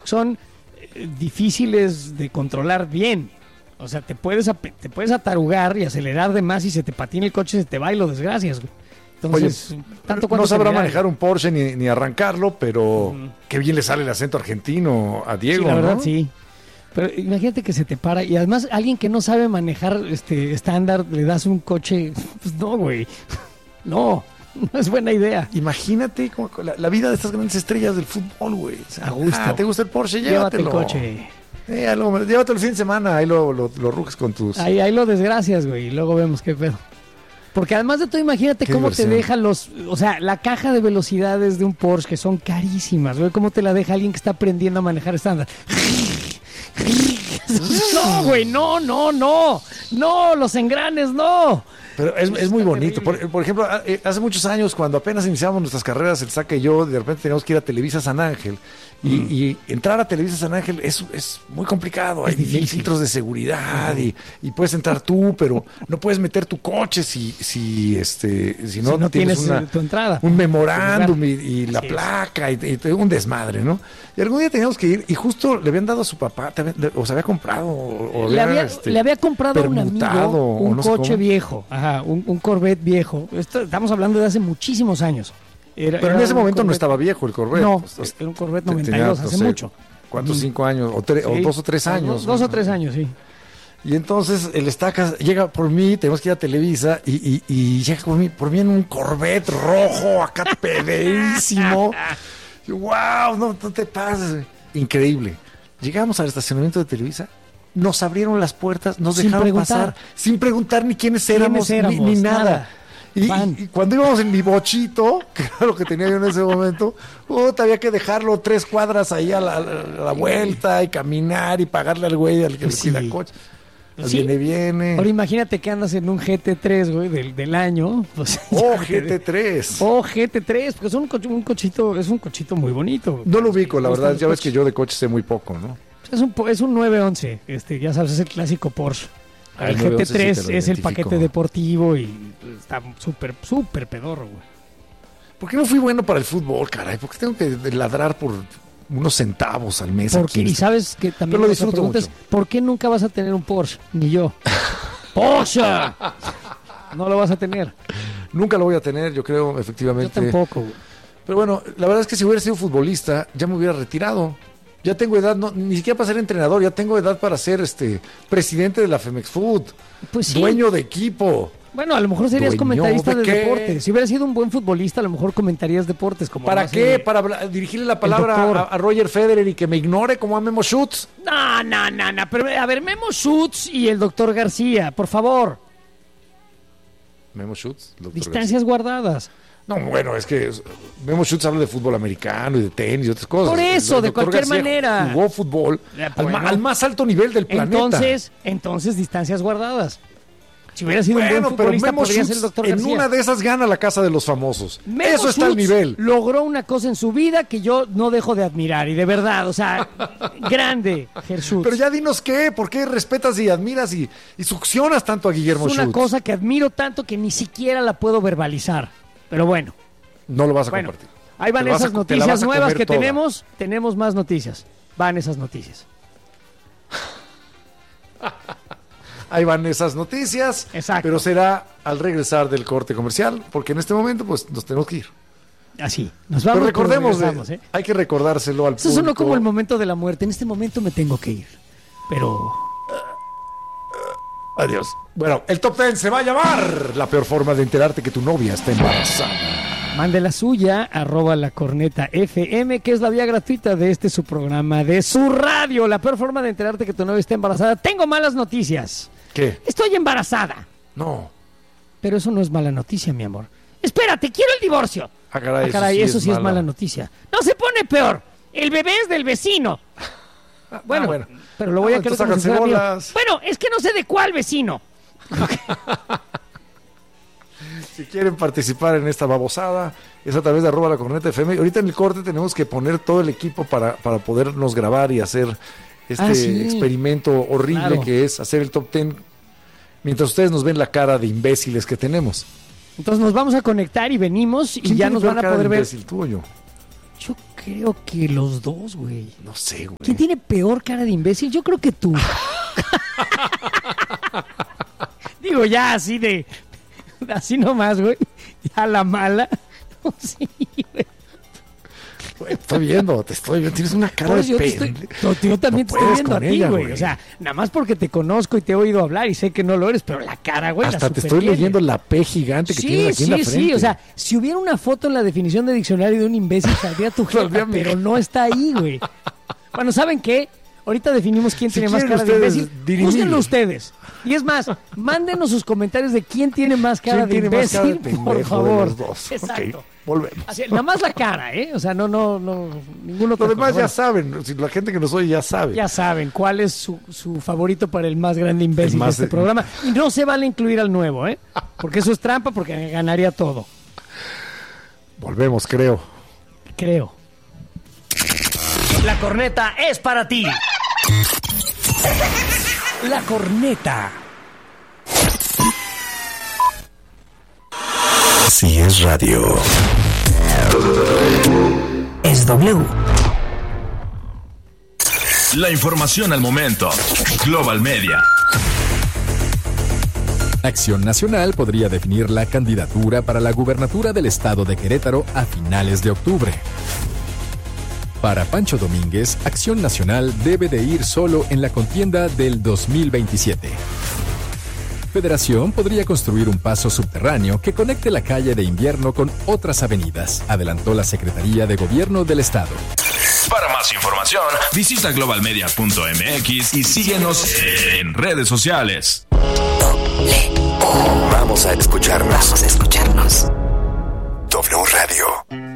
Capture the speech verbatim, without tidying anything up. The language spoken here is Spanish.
porque son eh, difíciles de controlar bien. O sea, te puedes, te puedes atarugar y acelerar de más y se te patina el coche, se te va y lo desgracias, güey. Entonces, Oye, tanto no sabrá acelerar. manejar un Porsche ni, ni arrancarlo, pero mm. qué bien le sale el acento argentino a Diego, sí, la verdad, ¿no? Sí. Pero imagínate que se te para y además alguien que no sabe manejar este estándar, le das un coche, pues no, güey. No, no es buena idea. Imagínate como la, la vida de estas grandes estrellas del fútbol, güey. O sea, a gusto. Ah, ¿te gusta el Porsche? Llévate Llévatelo. el coche. Eh, lo, llévatelo el fin de semana, ahí lo, lo, lo ruges con tus... Ahí, ahí lo desgracias, güey, y luego vemos qué pedo. Porque además de todo, imagínate qué cómo diversión. te deja los... O sea, la caja de velocidades de un Porsche, que son carísimas, güey, cómo te la deja alguien que está aprendiendo a manejar estándar. No, güey, no, no, no. No, los engranes, no. Pero es, es muy bonito. Por, por ejemplo, hace muchos años, cuando apenas iniciamos nuestras carreras, el Saca y yo, de repente teníamos que ir a Televisa San Ángel. Y, mm. y entrar a Televisa San Ángel es, es muy complicado. Es Hay difícil. filtros de seguridad y, y puedes entrar tú, pero no puedes meter tu coche si, si, este, si no, si no tienes, tienes una, tu entrada. un memorándum y, y la Así placa y, y un desmadre, ¿no? Y algún día teníamos que ir y justo le habían dado a su papá, o se había comprado. O, o le, había, este, le había comprado a un amigo un no coche viejo, ajá, un, un Corvette viejo. Esto, estamos hablando de hace muchísimos años. Era, pero era en ese momento Corvette. no estaba viejo el Corvette. No, pues, era un Corvette noventa y dos, tenía, hace no sé, mucho. ¿Cuántos? Mm. Cinco años, o, tre, sí. o dos o tres años. Dos, dos o tres años, sí. Y entonces el Estacas llega por mí, tenemos que ir a Televisa, y, y, y llega por mí, por mí en un Corvette rojo, acá pedísimo. Y, wow, no, no te pases. Increíble. Llegamos al estacionamiento de Televisa, nos abrieron las puertas, nos sin dejaron preguntar. pasar, sin preguntar ni quiénes éramos, ¿Quiénes éramos? Ni, ni nada. nada. Y, y, y cuando íbamos en mi bochito, que era lo que tenía yo en ese momento, puta, había que dejarlo tres cuadras ahí a la, a la vuelta y caminar y pagarle al güey al que pues le sí. cuida coche. Sí. Viene, viene. Ahora imagínate que andas en un G T tres, güey, del, del año. Pues, oh, G T tres. Oh, G T tres, porque es un, co- un cochito, es un cochito muy bonito. No lo ubico, la verdad, ya ves coches. que yo de coches sé muy poco, ¿no? Es un, es un nueve once, este, ya sabes, es el clásico Porsche. Ah, el el G T tres sí es el identifico. paquete deportivo y está súper, súper pedorro, güey. ¿Por qué no fui bueno para el fútbol, caray? ¿Por qué tengo que ladrar por unos centavos al mes? Porque, aquí? y sabes que también Pero lo la disfruto pregunta es, mucho. ¿por qué nunca vas a tener un Porsche? Ni yo. ¡Porsche! No lo vas a tener. Nunca lo voy a tener, yo creo, Yo efectivamente. tampoco, güey. Pero bueno, la verdad es que si hubiera sido futbolista, ya me hubiera retirado. Ya tengo edad, no, ni siquiera para ser entrenador, ya tengo edad para ser este presidente de la Femex Food, Pues sí. dueño de equipo. Bueno, a lo mejor serías ¿Dueño comentarista de de, qué? deportes. Si hubieras sido un buen futbolista, a lo mejor comentarías deportes. Como ¿Para lo hace- qué? ¿Para habla- dirigirle la palabra doctor. a, a Roger Federer y que me ignore como a Memo Schutz? No, no, no, no. Pero a ver, Memo Schutz y el doctor García, por favor. Memo Schutz. doctor Distancias guardadas. García. No, bueno, es que Memo Schutz habla de fútbol americano y de tenis y otras cosas. Por eso, El de doctor cualquier García manera. Jugó fútbol Ya, al, ma- bueno. al más alto nivel del planeta. Entonces, entonces, distancias guardadas. Si hubiera sido un Bueno, buen pero futbolista, Memo podría ser Schutz el doctor en García. una de esas gana la casa de los famosos. Memo Eso está al Schutz nivel. logró una cosa en su vida que yo no dejo de admirar. Y de verdad, o sea, grande, Gershutz. Pero ya dinos qué, ¿por qué respetas y admiras y, y succionas tanto a Guillermo Es una Schutz? cosa que admiro tanto que ni siquiera la puedo verbalizar. Pero bueno. No lo vas a Bueno, compartir. ahí van Te la vas esas a- te la noticias vas a nuevas comer que toda. tenemos. Tenemos más noticias. Van esas noticias. Ahí van esas noticias. Exacto. Pero será al regresar del corte comercial, porque en este momento pues nos tenemos que ir. Así. Nos vamos. Pero recordemos, pero regresamos, ¿eh? hay que recordárselo al Eso público. sonó como el momento de la muerte. En este momento me tengo que ir. Pero... Adiós. Bueno, el Top Ten se va a llamar La peor forma de enterarte que tu novia está embarazada. Mande la suya, arroba la corneta F M, que es la vía gratuita de este su programa, de su radio. La peor forma de enterarte que tu novia está embarazada. Tengo malas noticias. ¿Qué? Estoy embarazada. No. Pero eso no es mala noticia, mi amor. Espérate, quiero el divorcio. Ah, caray, Ah, caray, eso sí eso es sí es mala. mala noticia. No se pone peor. El bebé es del vecino. Ah, Bueno, bueno. pero lo voy Ah, a querer entonces como si fuera háganse mío. bolas. Bueno, es que no sé de cuál vecino. Si quieren participar en esta babosada, es a través de arroba la corneta F M. Ahorita en el corte tenemos que poner todo el equipo para, para podernos grabar y hacer este Ah, sí. experimento horrible Claro. que es hacer el top ten mientras ustedes nos ven la cara de imbéciles que tenemos. Entonces nos vamos a conectar y venimos y ¿Quién ya tiene nos peor van a cara de poder ver. imbécil, tú o yo? Yo creo que los dos, güey. No sé, güey. ¿Quién tiene peor cara de imbécil? Yo creo que tú. Digo, ya así de... Así nomás, güey. Ya la mala. Sí, güey. Güey, te estoy viendo, te estoy viendo. Tienes una cara Pues de yo, te pende. estoy, no, yo también No te estoy puedes viendo a con ti, ella, güey. güey. O sea, nada más porque te conozco y te he oído hablar y sé que no lo eres, pero la cara, güey, Hasta la te estoy supertienes. leyendo la P gigante que Sí, tienes aquí sí, en la frente. sí. O sea, si hubiera una foto en la definición de diccionario de un imbécil, saldría tu Saldría jeta, mi- pero no está ahí, güey. Bueno, ¿saben qué? Ahorita definimos quién Si tiene más quieren cara de ustedes imbécil. dirimir. Búsquenlo ustedes. Y es más, mándenos sus comentarios de quién tiene más cara ¿Quién de tiene más cara de imbécil, pendejo por de favor. los dos? Exacto. Ok, volvemos. Así, nada más la cara, ¿eh? O sea, no, no, no, ninguno. Lo demás ya saben, si la gente que nos oye ya sabe. Ya saben cuál es su, su favorito para el más grande imbécil El más de este de- programa. Y no se vale incluir al nuevo, ¿eh? Porque eso es trampa, porque ganaría todo, Volvemos, creo. creo. La corneta es para ti. La corneta. Si es radio, Es W. La información al momento. Global Media. Acción Nacional podría definir la candidatura para la gubernatura del estado de Querétaro a finales de octubre. Para Pancho Domínguez, Acción Nacional debe de ir solo en la contienda del dos mil veintisiete. Federación podría construir un paso subterráneo que conecte la calle de Invierno con otras avenidas, adelantó la Secretaría de Gobierno del Estado. Para más información, visita global media punto m x y síguenos en redes sociales. vamos a escucharnos. Vamos a escucharnos. W Radio.